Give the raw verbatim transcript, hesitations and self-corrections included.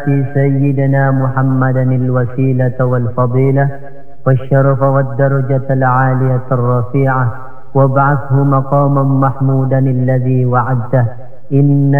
سيدنا محمدا الوسيلة والفضيلة والشرف والدرجة العالية الرفيعة، وابعثه مقاما محمودا الذي وعدته. إن